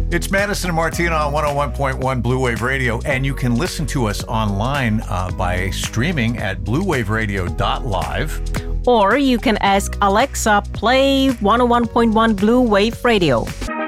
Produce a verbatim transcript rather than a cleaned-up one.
It's Madison and Martina on one oh one point one Blue Wave Radio, and you can listen to us online uh, by streaming at blue wave radio dot live. Or you can ask Alexa, play one oh one point one Blue Wave Radio.